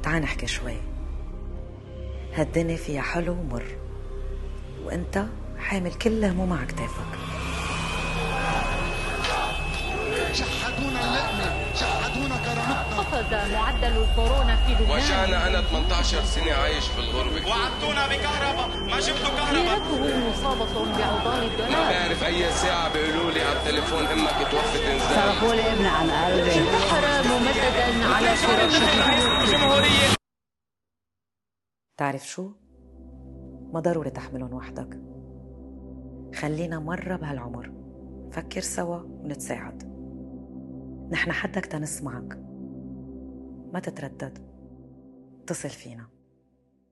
تعال نحكي شوي. هالدنيا فيها حلو ومر، وانت حامل كل هموم على كتافك. شحدونا اللقمة، شحدونا كرامتنا. خفض معدل الكورونا في لبنان. وجعنا أنا 18 سنة عايش في الغربة. وعدتونا بكهرباء، ما جبتوا كهرباء. ميراته مصابة بعضال الدولار. ما بعرف أي ساعة بيقولوا لي على التليفون أمك توفت إنزال. صرفوا لي ابني عن قلبي. انتحر ممددا على فراشه. تعرف شو؟ ما ضروري تحملهم وحدك. خلينا مرة بهالعمر فكر سوا ونتساعد. نحن حدك تنسمعك، ما تتردد، اتصل فينا.